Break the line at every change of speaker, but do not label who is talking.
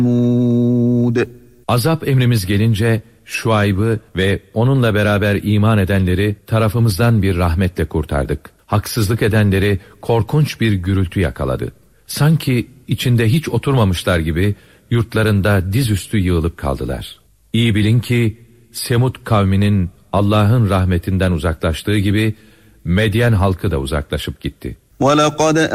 Azap emrimiz gelince Şuayb'ı ve onunla beraber iman edenleri tarafımızdan bir rahmetle kurtardık. Haksızlık edenleri korkunç bir gürültü yakaladı. Sanki içinde hiç oturmamışlar gibi yurtlarında dizüstü yığılıp kaldılar. İyi bilin ki Semud kavminin Allah'ın rahmetinden uzaklaştığı gibi Medyen halkı da uzaklaşıp gitti.